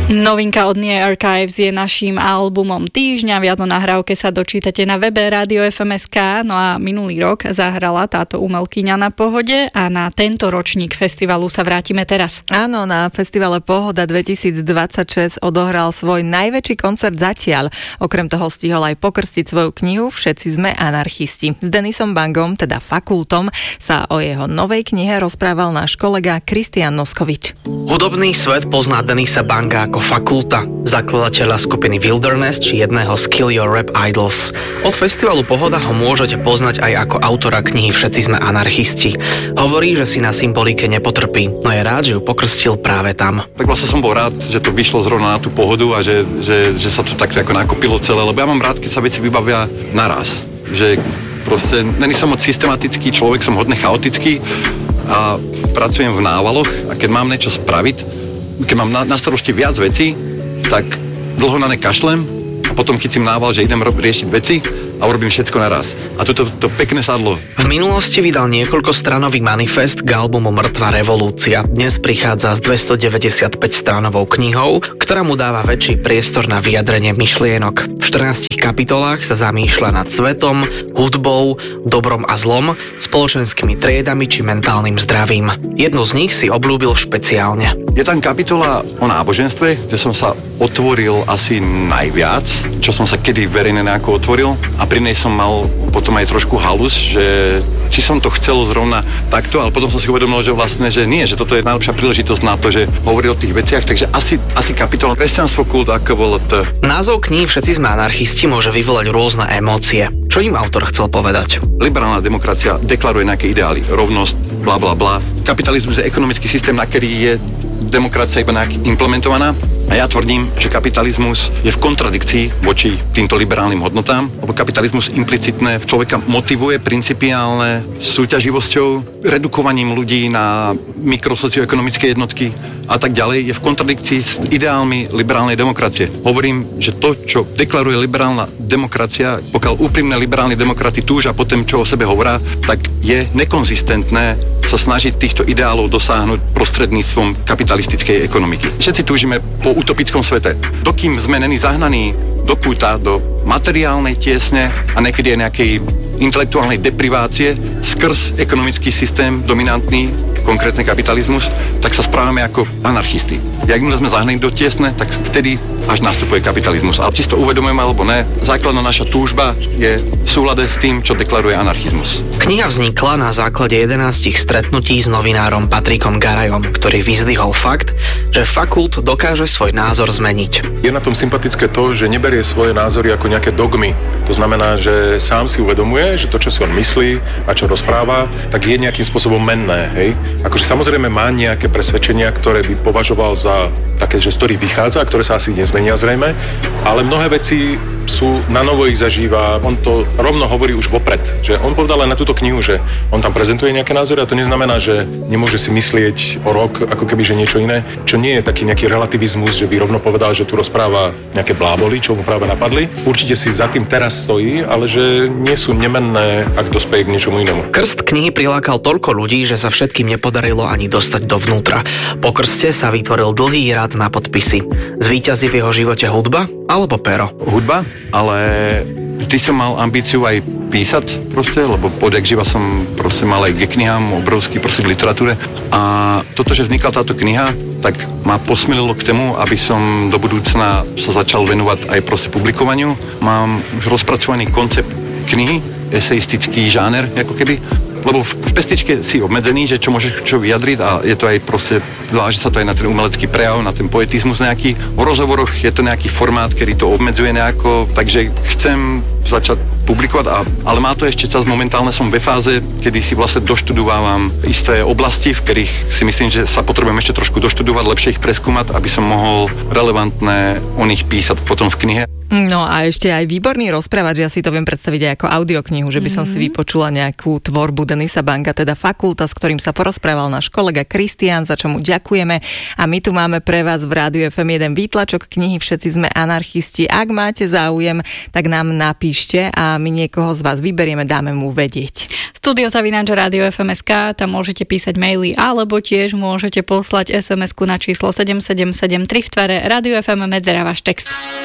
Novinka od Nie Archives je naším albumom týždňa. Viac o nahrávke sa dočítate na webe Rádio FM.sk. No a minulý rok zahrala táto umelkyňa na Pohode a na tento ročník festivalu sa vrátime teraz. Áno, na festivale Pohoda 2026 odohral svoj najväčší koncert zatiaľ. Okrem toho stihol aj pokrstiť svoju knihu Všetci sme anarchisti. S Denisom Bangom, teda Fakultom, sa o jeho novej knihe rozprával náš kolega Kristián Noskovič. Hudobný svet pozná Denisa Banga ako Fakulta, zakladateľa skupiny Wilderness či jedného z Kill Your Rap Idols. Od festivalu Pohoda ho môžete poznať aj ako autora knihy Všetci sme anarchisti. Hovorí, že si na symbolike nepotrpí, no je rád, že ju pokrstil práve tam. Tak vlastne som bol rád, že to vyšlo zrovna na tú Pohodu a že sa to tak ako nakopilo celé, lebo ja mám rád, keď sa veci vybavia naraz. Že proste, není som moc systematický človek, som hodne chaotický a pracujem v návaloch a keď mám niečo spraviť, keď mám na starosti viac vecí, tak dlho na ne kašlem a potom chycím nával, že idem riešiť veci a urobím všetko naraz. A to pekné sadlo. V minulosti vydal niekoľkostranový manifest k albumu Mŕtva revolúcia. Dnes prichádza s 295 stranovou knihou, ktorá mu dáva väčší priestor na vyjadrenie myšlienok. V 14 kapitolách sa zamýšľa nad svetom, hudbou, dobrom a zlom, spoločenskými triedami či mentálnym zdravím. Jednu z nich si obľúbil špeciálne. Je tam kapitola o náboženstve, kde som sa otvoril asi najviac, čo som sa kedy verejne nejako otvoril. A pri nej som mal potom aj trošku halus, že či som to chcel zrovna takto, ale potom som si uvedomil, že vlastne, že nie, že toto je najlepšia príležitosť na to, že hovorí o tých veciach, takže asi kapitola Kresťanstvo, kult, AKVLT. Názov kníh Všetci sme anarchisti môže vyvolať rôzne emócie. Čo im autor chcel povedať? Liberálna demokracia deklaruje nejaké ideály, rovnosť, bla bla bla. Kapitalizmus je ekonomický systém, na ktorý je demokracia iba nejak implementovaná. A ja tvrdím, že kapitalizmus je v kontradikcii voči týmto liberálnym hodnotám, lebo kapitalizmus implicitne v človeka motivuje principiálne súťaživosťou, redukovaním ľudí na mikrosocioekonomické jednotky a tak ďalej, je v kontradikcii s ideálmi liberálnej demokracie. Hovorím, že to, čo deklaruje liberálna demokracia, pokiaľ úprimné liberálni demokrati túžia po tom, čo o sebe hovorá, tak je nekonzistentné sa snažiť týchto ideálov dosiahnuť prostredníctvom kapitalistickej ekonomiky. Všetci túžime po utopickom svete. Dokým sme neni zahnaní do kúta, do materiálnej tiesne a niekedy aj nejakej intelektuálnej deprivácie skrz ekonomický systém dominantný, konkrétne kapitalizmus, tak sa správame ako anarchisti. Jakmile sme zahnaní do tiesne, tak vtedy až nastupuje kapitalizmus. Ale či to uvedomujeme alebo ne, základná naša túžba je v súlade s tým, čo deklaruje anarchizmus. Kniha vznikla na základe 11 stretnutí s novinárom Patrikom Garajom, ktorý vyzdvihol fakt, že Fakult dokáže svoj názor zmeniť. Je na tom sympatické to, že neberie svoje názory ako nejaké dogmy. To znamená, že sám si uvedomuje, že to, čo si on myslí a čo rozpráva, tak je nejakým spôsobom menné, hej? Akože samozrejme má nejaké presvedčenia, ktoré by považoval za také, že z ktorých vychádza, ktoré sa asi nezmenia zrejme, ale mnohé veci sú, na novo ich zažíva, on to rovno hovorí už vopred, že on povedal aj na túto knihu, že on tam prezentuje nejaké názory a to neznamená, že nemôže si myslieť o rok, ako keby, že niečo iné, čo nie je taký nejaký relativizmus, že by rovno povedal, že tu rozpráva nejaké bláboli, čo mu práve napadli. Určite si za tým teraz stojí, ale že nie sú nemenné, ak dospeje k niečomu inému. Krst knihy prilákal toľko ľudí, že sa všetkým nepodarilo ani dostať dovnútra. Po krste sa vytvoril dlhý rad na podpisy. Zvíťazí v jeho živote hudba alebo pero? Hudba, ale vždy som mal ambíciu aj písať proste, lebo odjak živa som proste mal aj k knihám obrovský proste v literatúre a toto, že vznikla táto kniha, tak ma posmelilo k tomu, aby som do budúcna sa začal venovať aj proste publikovaniu. Mám už rozpracovaný koncept knihy, eseistický žáner, ako keby, lebo v pestičke si obmedzený, že čo môžeš čo vyjadriť a je to aj proste, váži sa to aj na ten umelecký prejav, na ten poetizmus nejaký. V rozhovoroch je to nejaký formát, ktorý to obmedzuje nejako, takže chcem začať publikovať, ale má to ešte čas, momentálne som ve fáze, kedy si vlastne doštudovávam isté oblasti, v ktorých si myslím, že sa potrebujem ešte trošku doštudovať, lepšie ich preskúmať, aby som mohol relevantné o nich písať potom v knihe. No a ešte aj výborný rozprávač, ja si to viem predstaviť aj ako audioknihu, že by som si vypočula nejakú tvorbu Denisa Banga, teda fakulta, s ktorým sa porozprával náš kolega Kristián, za čo mu ďakujeme. A my tu máme pre vás v Rádiu FM jeden výtlačok knihy Všetci sme anarchisti. Ak máte záujem, tak nám napíšte a my niekoho z vás vyberieme, dáme mu vedieť. studio@radiofm.sk, tam môžete písať maily, alebo tiež môžete poslať SMS-ku na číslo 7773 v tvare Radio FM medzera váš text.